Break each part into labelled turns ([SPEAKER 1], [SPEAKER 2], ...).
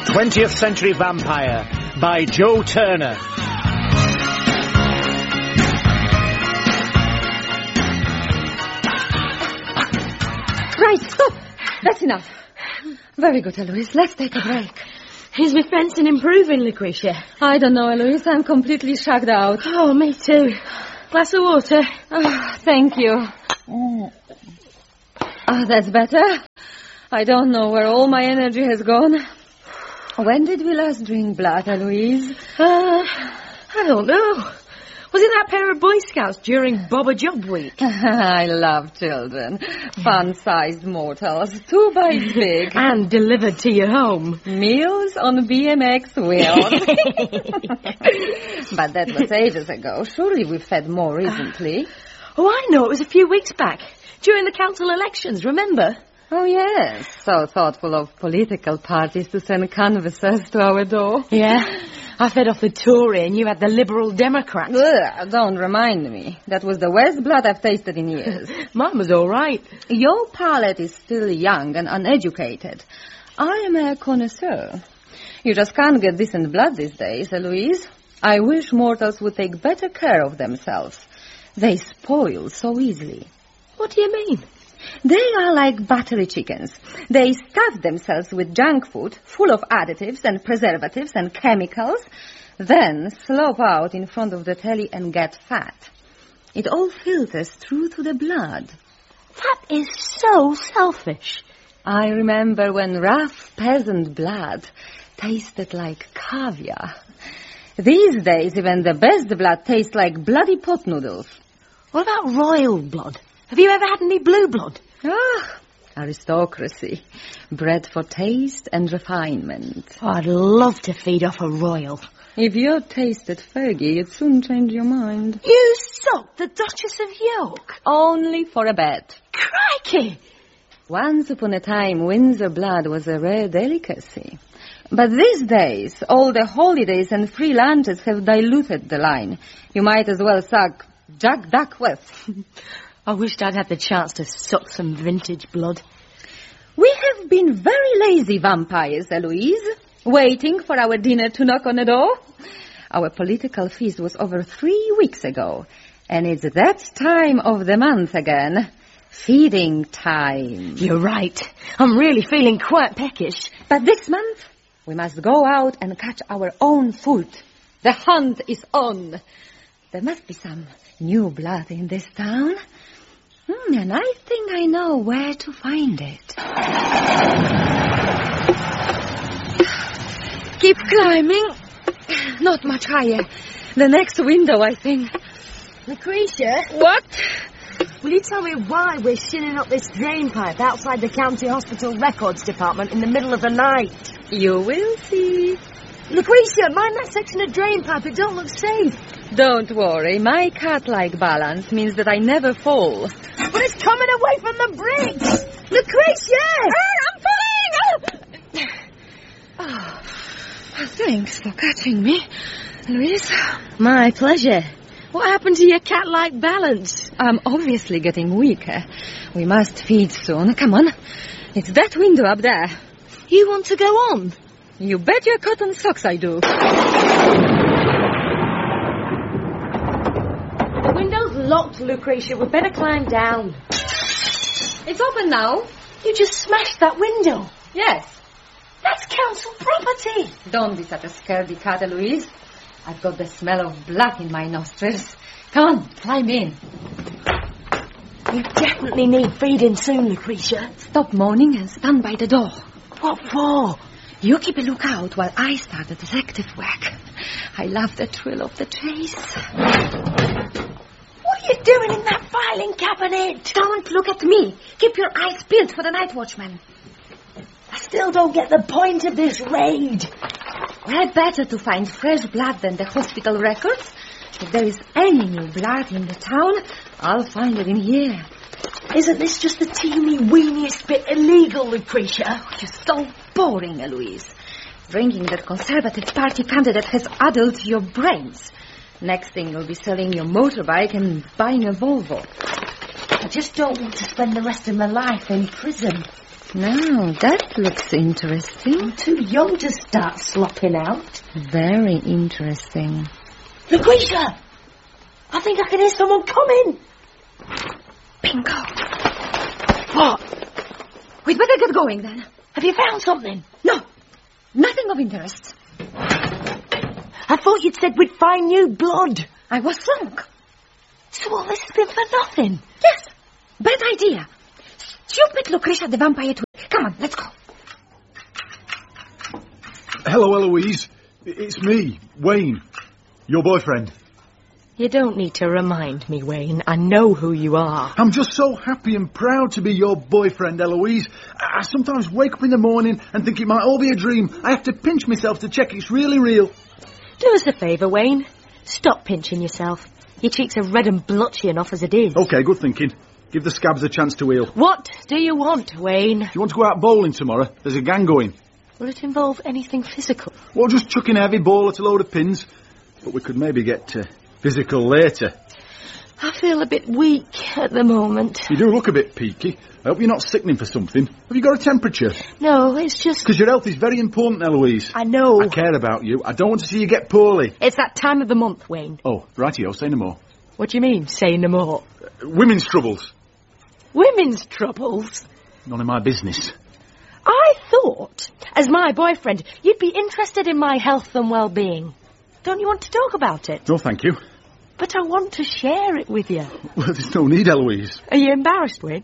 [SPEAKER 1] 20th Century Vampire by Joe Turner.
[SPEAKER 2] Right, stop. That's enough. Very good, Eloise. Let's take a break.
[SPEAKER 3] Is my fencing improving, Lucretia?
[SPEAKER 2] I don't know, Eloise. I'm completely shagged out.
[SPEAKER 3] Oh, me too. Glass of water.
[SPEAKER 2] Oh, thank you. Oh, that's better. I don't know where all my energy has gone. When did we last drink blood, Eloise?
[SPEAKER 3] I don't know. Was it that pair of Boy Scouts during Bob a Job Week?
[SPEAKER 2] I love children. Fun-sized mortals. 2 bites big.
[SPEAKER 3] And delivered to your home.
[SPEAKER 2] Meals on BMX wheels. But that was ages ago. Surely we've fed more recently.
[SPEAKER 3] Oh, I know. It was a few weeks back. During the council elections, remember?
[SPEAKER 2] Oh, yes. So thoughtful of political parties to send canvassers to our door.
[SPEAKER 3] Yeah. I fed off the Tory and you had the Liberal Democrat.
[SPEAKER 2] Ugh, don't remind me. That was the worst blood I've tasted in years.
[SPEAKER 3] Mine was all right.
[SPEAKER 2] Your palate is still young and uneducated. I am a connoisseur. You just can't get decent blood these days, Eloise. I wish mortals would take better care of themselves. They spoil so easily.
[SPEAKER 3] What do you mean?
[SPEAKER 2] They are like battery chickens. They stuff themselves with junk food full of additives and preservatives and chemicals, then slop out in front of the telly and get fat. It all filters through to the blood.
[SPEAKER 3] That is so selfish.
[SPEAKER 2] I remember when rough peasant blood tasted like caviar. These days, even the best blood tastes like bloody pot noodles.
[SPEAKER 3] What about royal blood? Have you ever had any blue blood?
[SPEAKER 2] Ah, aristocracy. Bred for taste and refinement.
[SPEAKER 3] Oh, I'd love to feed off a royal.
[SPEAKER 2] If you tasted Fergie, you'd soon change your mind.
[SPEAKER 3] You socked the Duchess of York?
[SPEAKER 2] Only for a bet.
[SPEAKER 3] Crikey!
[SPEAKER 2] Once upon a time, Windsor blood was a rare delicacy. But these days, all the holidays and free lunches have diluted the line. You might as well suck Jack Duckworth.
[SPEAKER 3] I wished I'd had the chance to suck some vintage blood.
[SPEAKER 2] We have been very lazy vampires, Eloise, waiting for our dinner to knock on the door. Our political feast was over 3 weeks ago, and it's that time of the month again. Feeding time.
[SPEAKER 3] You're right. I'm really feeling quite peckish.
[SPEAKER 2] But this month, we must go out and catch our own food. The hunt is on. There must be some new blood in this town. And I think I know where to find it. Keep climbing. Not much higher. The next window, I think.
[SPEAKER 4] Lucretia?
[SPEAKER 2] What?
[SPEAKER 4] Will you tell me why we're shinning up this drain pipe outside the county hospital records department in the middle of the night?
[SPEAKER 2] You will see.
[SPEAKER 4] Lucretia, mind that section of drain pipe. It don't look safe.
[SPEAKER 2] Don't worry. My cat-like balance means that I never fall.
[SPEAKER 4] But it's coming away from the bricks! Lucretia!
[SPEAKER 2] I'm falling! Oh, thanks for catching me, Louise.
[SPEAKER 3] My pleasure. What happened to your cat-like balance?
[SPEAKER 2] I'm obviously getting weaker. We must feed soon. Come on. It's that window up there.
[SPEAKER 3] You want to go on?
[SPEAKER 2] You bet your cotton socks I do.
[SPEAKER 4] The window's locked, Lucretia. We'd better climb down.
[SPEAKER 2] It's open now.
[SPEAKER 4] You just smashed that window.
[SPEAKER 2] Yes.
[SPEAKER 4] That's council property.
[SPEAKER 2] Don't be such a scaredy cat, Eloise. I've got the smell of blood in my nostrils. Come on, climb in.
[SPEAKER 4] We definitely need feeding soon, Lucretia.
[SPEAKER 2] Stop moaning and stand by the door.
[SPEAKER 4] What for?
[SPEAKER 2] You keep a lookout while I start the detective work. I love the thrill of the chase.
[SPEAKER 4] What are you doing in that filing cabinet?
[SPEAKER 2] Don't look at me. Keep your eyes peeled for the night watchman.
[SPEAKER 4] I still don't get the point of this raid.
[SPEAKER 2] Where better to find fresh blood than the hospital records? If there is any new blood in the town, I'll find it in here.
[SPEAKER 4] Isn't this just the teeny weeniest bit illegal, Lucretia?
[SPEAKER 2] Oh, you're so boring, Eloise. Drinking that Conservative Party candidate has addled your brains. Next thing you'll be selling your motorbike and buying a Volvo.
[SPEAKER 4] I just don't want to spend the rest of my life in prison.
[SPEAKER 2] Now, that looks interesting.
[SPEAKER 4] I'm too young to start slopping out.
[SPEAKER 2] Very interesting.
[SPEAKER 4] Lucretia! I think I can hear someone coming.
[SPEAKER 2] Bingo.
[SPEAKER 4] What?
[SPEAKER 2] We'd better get going, then.
[SPEAKER 4] Have you found something?
[SPEAKER 2] No, nothing of interest.
[SPEAKER 4] I thought you'd said we'd find new blood.
[SPEAKER 2] I was wrong.
[SPEAKER 4] So all this has been for nothing?
[SPEAKER 2] Yes, bad idea. Stupid Lucretia the vampire twin. Come on, let's go.
[SPEAKER 5] Hello, Eloise. It's me, Wayne, your boyfriend.
[SPEAKER 3] You don't need to remind me, Wayne. I know who you are.
[SPEAKER 5] I'm just so happy and proud to be your boyfriend, Eloise. I sometimes wake up in the morning and think it might all be a dream. I have to pinch myself to check it's really real.
[SPEAKER 3] Do us a favour, Wayne. Stop pinching yourself. Your cheeks are red and blotchy enough as it is.
[SPEAKER 5] OK, good thinking. Give the scabs a chance to heal.
[SPEAKER 3] What do you want, Wayne?
[SPEAKER 5] Do you want to go out bowling tomorrow? There's a gang going.
[SPEAKER 3] Will it involve anything physical?
[SPEAKER 5] Well, just chucking a heavy ball at a load of pins. But we could maybe get physical later.
[SPEAKER 3] I feel a bit weak at the moment.
[SPEAKER 5] You do look a bit peaky. I hope you're not sickening for something. Have you got a temperature?
[SPEAKER 3] No, it's just...
[SPEAKER 5] Because your health is very important, Eloise.
[SPEAKER 3] I know.
[SPEAKER 5] I care about you. I don't want to see you get poorly.
[SPEAKER 3] It's that time of the month, Wayne.
[SPEAKER 5] Oh, rightio, say no more.
[SPEAKER 3] What do you mean, say no more?
[SPEAKER 5] Women's troubles.
[SPEAKER 3] Women's troubles?
[SPEAKER 5] None of my business.
[SPEAKER 3] I thought, as my boyfriend, you'd be interested in my health and well-being. Don't you want to talk about it?
[SPEAKER 5] No, thank you.
[SPEAKER 3] But I want to share it with you.
[SPEAKER 5] Well, there's no need, Eloise.
[SPEAKER 3] Are you embarrassed, Wayne?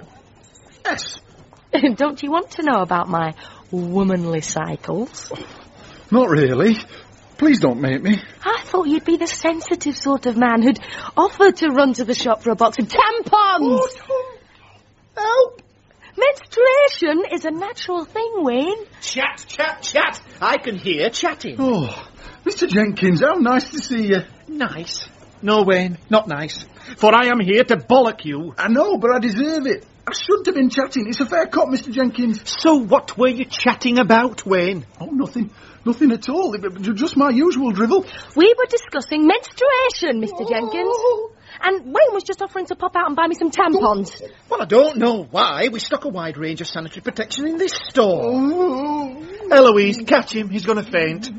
[SPEAKER 5] Yes.
[SPEAKER 3] Don't you want to know about my womanly cycles?
[SPEAKER 5] Not really. Please don't make me.
[SPEAKER 3] I thought you'd be the sensitive sort of man who'd offer to run to the shop for a box of tampons.
[SPEAKER 5] Oh, help!
[SPEAKER 3] Menstruation is a natural thing, Wayne.
[SPEAKER 1] Chat, chat, chat. I can hear chatting.
[SPEAKER 5] Oh, Mr. Jenkins, how nice to see you.
[SPEAKER 1] Nice. No, Wayne, not nice. For I am here to bollock you.
[SPEAKER 5] I know, but I deserve it. I shouldn't have been chatting. It's a fair cop, Mr. Jenkins.
[SPEAKER 1] So what were you chatting about, Wayne?
[SPEAKER 5] Oh, nothing. Nothing at all. Just my usual drivel.
[SPEAKER 3] We were discussing menstruation, Mr. Jenkins. And Wayne was just offering to pop out and buy me some tampons.
[SPEAKER 1] Well, I don't know why. We stock a wide range of sanitary protection in this store. Eloise, catch him. He's going to faint.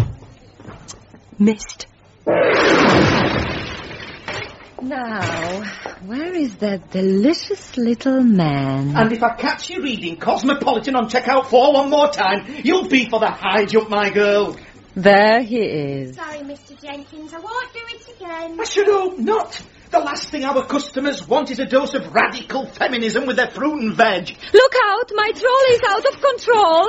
[SPEAKER 3] Missed.
[SPEAKER 2] Now, where is that delicious little man?
[SPEAKER 1] And if I catch you reading Cosmopolitan on checkout 4 one more time, you'll be for the high jump, my girl.
[SPEAKER 2] There he is.
[SPEAKER 6] Sorry, Mr. Jenkins, I won't do it again.
[SPEAKER 1] I should hope not. The last thing our customers want is a dose of radical feminism with their fruit and veg.
[SPEAKER 2] Look out, my troll is out of control.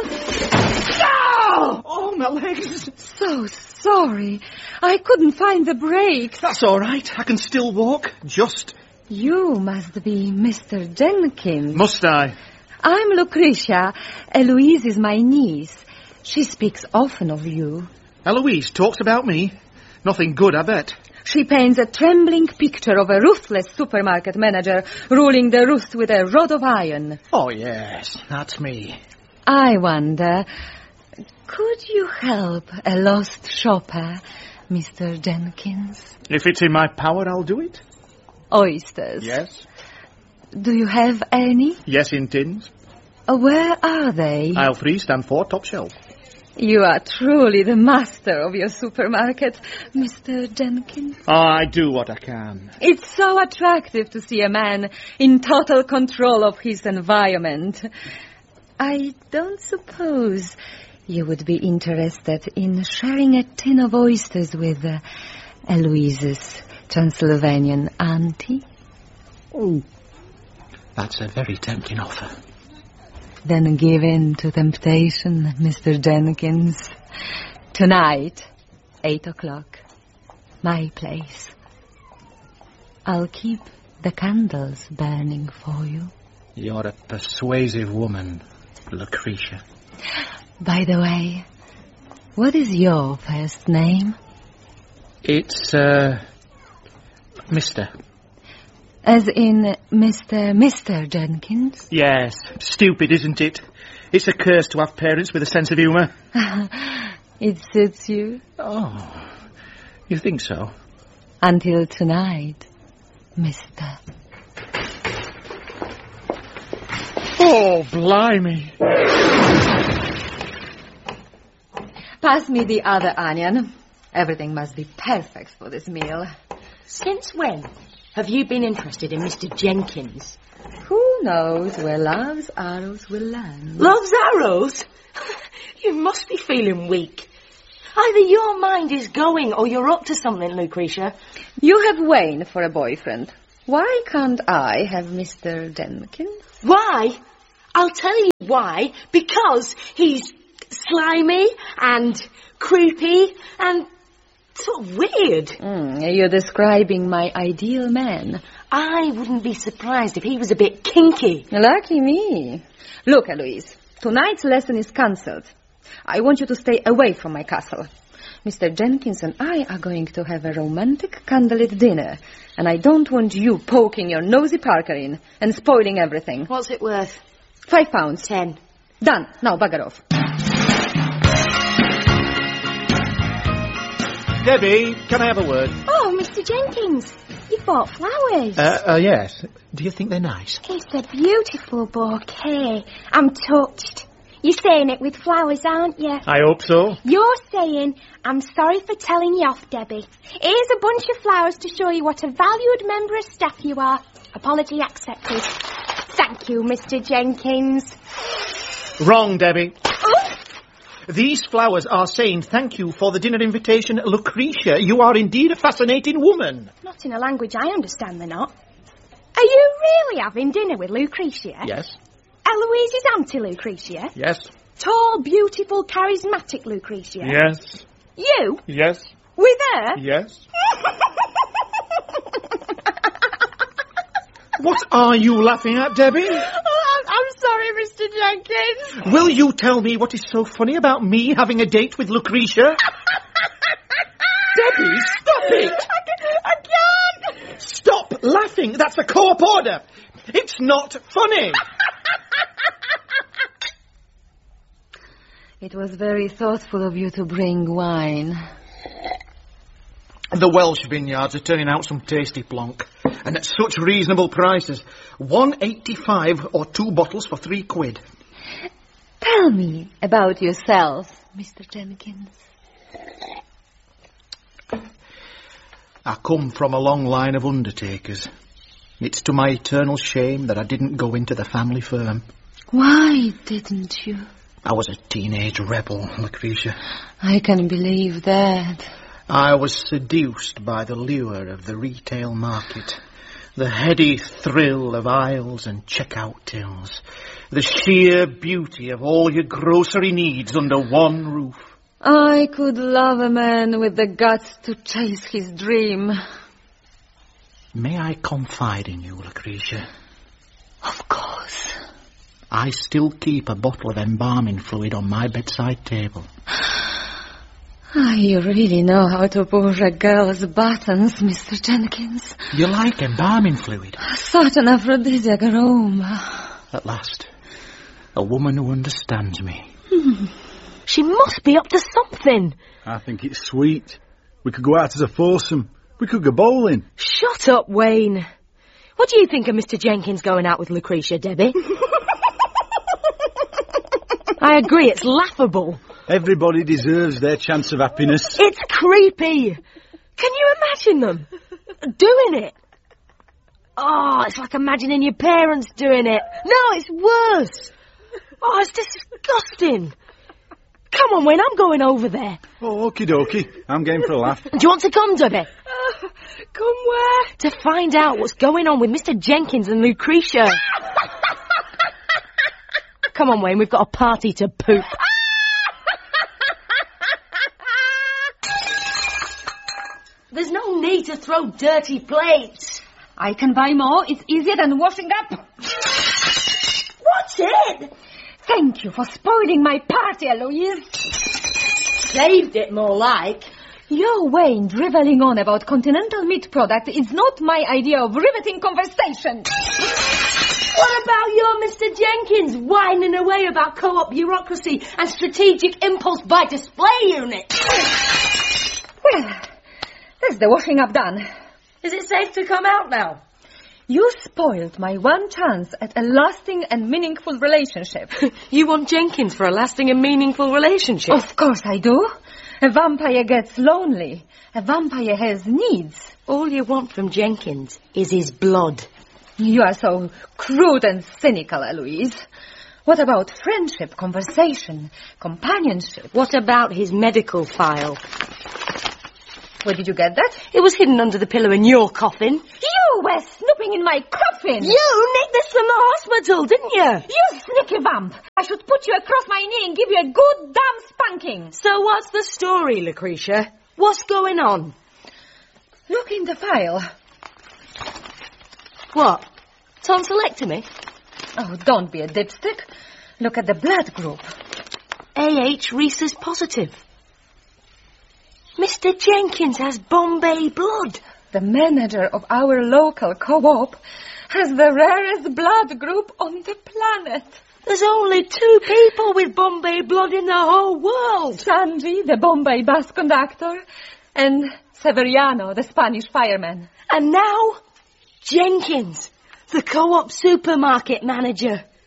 [SPEAKER 1] Oh, my legs.
[SPEAKER 2] So sorry. I couldn't find the brakes.
[SPEAKER 1] That's all right. I can still walk. Just.
[SPEAKER 2] You must be Mr. Jenkins.
[SPEAKER 1] Must I?
[SPEAKER 2] I'm Lucretia. Eloise is my niece. She speaks often of you.
[SPEAKER 1] Eloise talks about me. Nothing good, I bet.
[SPEAKER 2] She paints a trembling picture of a ruthless supermarket manager ruling the roost with a rod of iron.
[SPEAKER 1] Oh, yes, that's me.
[SPEAKER 2] I wonder, could you help a lost shopper, Mr. Jenkins?
[SPEAKER 1] If it's in my power, I'll do it.
[SPEAKER 2] Oysters.
[SPEAKER 1] Yes.
[SPEAKER 2] Do you have any?
[SPEAKER 1] Yes, in tins.
[SPEAKER 2] Where are they?
[SPEAKER 1] Aisle 3, stand 4, top shelf.
[SPEAKER 2] You are truly the master of your supermarket, Mr. Jenkins.
[SPEAKER 1] Oh, I do what I can.
[SPEAKER 2] It's so attractive to see a man in total control of his environment. I don't suppose you would be interested in sharing a tin of oysters with Eloise's Transylvanian auntie?
[SPEAKER 1] Oh, that's a very tempting offer.
[SPEAKER 2] Then give in to temptation, Mr. Jenkins. Tonight, 8 o'clock, my place. I'll keep the candles burning for you.
[SPEAKER 1] You're a persuasive woman, Lucretia.
[SPEAKER 2] By the way, what is your first name?
[SPEAKER 1] It's, Mr.
[SPEAKER 2] As in Mr. Jenkins?
[SPEAKER 1] Yes. Stupid, isn't it? It's a curse to have parents with a sense of humour.
[SPEAKER 2] It suits you.
[SPEAKER 1] Oh, you think so?
[SPEAKER 2] Until tonight, Mr.
[SPEAKER 1] Oh, blimey.
[SPEAKER 2] Pass me the other onion. Everything must be perfect for this meal.
[SPEAKER 3] Since when have you been interested in Mr. Jenkins?
[SPEAKER 2] Who knows where love's arrows will land?
[SPEAKER 3] Love's arrows? You must be feeling weak. Either your mind is going or you're up to something, Lucretia.
[SPEAKER 2] You have Wayne for a boyfriend. Why can't I have Mr. Jenkins?
[SPEAKER 3] Why? I'll tell you why. Because he's slimy and creepy and sort of weird.
[SPEAKER 2] You're describing my ideal man.
[SPEAKER 3] I wouldn't be surprised if he was a bit kinky.
[SPEAKER 2] Lucky me. Look, Eloise, tonight's lesson is cancelled. I want you to stay away from my castle. Mr. Jenkins and I are going to have a romantic candlelit dinner, and I don't want you poking your nosy Parker in and spoiling everything.
[SPEAKER 3] What's it worth?
[SPEAKER 2] £5.
[SPEAKER 3] 10.
[SPEAKER 2] Done. Now bugger off.
[SPEAKER 1] Debbie, can I have a word?
[SPEAKER 6] Oh, Mr. Jenkins, you bought flowers.
[SPEAKER 1] Yes. Do you think they're nice?
[SPEAKER 6] It's a beautiful bouquet. I'm touched. You're saying it with flowers, aren't you?
[SPEAKER 1] I hope so.
[SPEAKER 6] You're saying, I'm sorry for telling you off, Debbie. Here's a bunch of flowers to show you what a valued member of staff you are. Apology accepted. Thank you, Mr. Jenkins.
[SPEAKER 1] Wrong, Debbie.
[SPEAKER 6] Oh!
[SPEAKER 1] These flowers are saying thank you for the dinner invitation, Lucretia. You are indeed a fascinating woman.
[SPEAKER 6] Not in a language I understand, they're not. Are you really having dinner with Lucretia?
[SPEAKER 1] Yes.
[SPEAKER 6] Eloise is Auntie Lucretia?
[SPEAKER 1] Yes.
[SPEAKER 6] Tall, beautiful, charismatic Lucretia?
[SPEAKER 1] Yes.
[SPEAKER 6] You?
[SPEAKER 1] Yes.
[SPEAKER 6] With her?
[SPEAKER 1] Yes. What are you laughing at, Debbie?
[SPEAKER 6] Oh, I'm sorry, Mr. Jenkins.
[SPEAKER 1] Will you tell me what is so funny about me having a date with Lucretia? Debbie, stop it!
[SPEAKER 6] I can't!
[SPEAKER 1] Stop laughing! That's a co-op order! It's not funny!
[SPEAKER 2] It was very thoughtful of you to bring wine.
[SPEAKER 1] The Welsh vineyards are turning out some tasty plonk. And at such reasonable prices. £1.85 or 2 bottles for £3.
[SPEAKER 2] Tell me about yourself, Mr. Jenkins.
[SPEAKER 1] I come from a long line of undertakers. It's to my eternal shame that I didn't go into the family firm.
[SPEAKER 2] Why didn't you?
[SPEAKER 1] I was a teenage rebel, Lucretia.
[SPEAKER 2] I can believe that.
[SPEAKER 1] I was seduced by the lure of the retail market, the heady thrill of aisles and checkout tills, the sheer beauty of all your grocery needs under one roof.
[SPEAKER 2] I could love a man with the guts to chase his dream.
[SPEAKER 1] May I confide in you, Lucretia?
[SPEAKER 2] Of course.
[SPEAKER 1] I still keep a bottle of embalming fluid on my bedside table.
[SPEAKER 2] You really know how to push a girl's buttons, Mr. Jenkins.
[SPEAKER 1] You like embalming fluid?
[SPEAKER 2] Such an aphrodisiac aroma.
[SPEAKER 1] At last, a woman who understands me.
[SPEAKER 3] She must be up to something.
[SPEAKER 5] I think it's sweet. We could go out as a foursome. We could go bowling.
[SPEAKER 3] Shut up, Wayne. What do you think of Mr. Jenkins going out with Lucretia, Debbie? I agree, it's laughable.
[SPEAKER 5] Everybody deserves their chance of happiness.
[SPEAKER 3] It's creepy. Can you imagine them doing it? Oh, it's like imagining your parents doing it. No, it's worse. Oh, it's disgusting. Come on, Wayne, I'm going over there.
[SPEAKER 5] Oh, okie dokie. I'm game for a laugh.
[SPEAKER 3] Do you want to come, Debbie?
[SPEAKER 6] Come where?
[SPEAKER 3] To find out what's going on with Mr. Jenkins and Lucretia. Come on, Wayne, we've got a party to poop. There's no need to throw dirty plates.
[SPEAKER 2] I can buy more. It's easier than washing up.
[SPEAKER 3] What's it?
[SPEAKER 2] Thank you for spoiling my party, Eloise.
[SPEAKER 3] Saved it, more like.
[SPEAKER 2] Your Wayne drivelling on about continental meat product is not my idea of riveting conversation.
[SPEAKER 3] What about your Mr. Jenkins whining away about co-op bureaucracy and strategic impulse by display unit?
[SPEAKER 2] Well, that's the washing up done.
[SPEAKER 3] Is it safe to come out now?
[SPEAKER 2] You spoiled my one chance at a lasting and meaningful relationship.
[SPEAKER 3] You want Jenkins for a lasting and meaningful relationship?
[SPEAKER 2] Of course I do. A vampire gets lonely. A vampire has needs.
[SPEAKER 3] All you want from Jenkins is his blood.
[SPEAKER 2] You are so crude and cynical, Eloise. What about friendship, conversation, companionship?
[SPEAKER 3] What about his medical file?
[SPEAKER 2] Where did you get that?
[SPEAKER 3] It was hidden under the pillow in your coffin.
[SPEAKER 2] You were snooping in my coffin!
[SPEAKER 3] You nicked this from the hospital, didn't you?
[SPEAKER 2] You sneaky vamp! I should put you across my knee and give you a good damn spanking!
[SPEAKER 3] So what's the story, Lucretia? What's going on?
[SPEAKER 2] Look in the file.
[SPEAKER 3] What? Tonsillectomy?
[SPEAKER 2] Oh, don't be a dipstick. Look at the blood group.
[SPEAKER 3] AH rhesus positive. Mr. Jenkins has Bombay blood.
[SPEAKER 2] The manager of our local co-op has the rarest blood group on the planet.
[SPEAKER 3] There's only 2 people with Bombay blood in the whole world.
[SPEAKER 2] Sanji, the Bombay bus conductor, and Severiano, the Spanish fireman.
[SPEAKER 3] And now, Jenkins, the co-op supermarket manager.